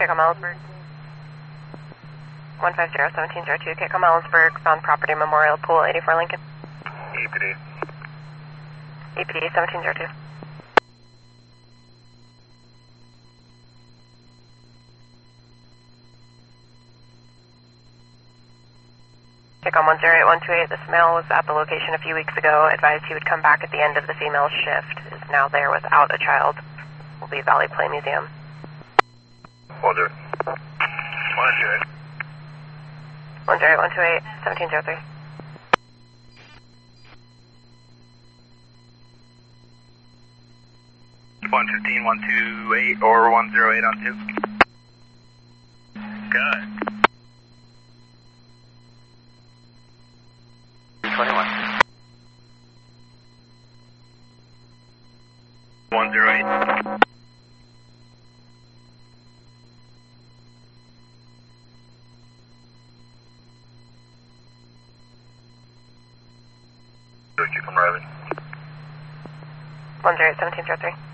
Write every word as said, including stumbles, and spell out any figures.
Kickoff Ellensburg. one five zero one seven zero two, Kickoff Ellensburg, found property Memorial Pool, eighty-four Lincoln. E P D. E P D seventeen zero two. Kickoff one zero eight one two eight, this male was at the location a few weeks ago, advised he would come back at the end of the female shift, is now there without a child. Will be Valley Play Museum. Roger. one two eight. one zero eight one two eight, seventeen zero three. one fifteen, one two eight, or one zero eight on two. Good. twenty-one. one zero eight. Keep them driving. one zero eight, seventeen zero three.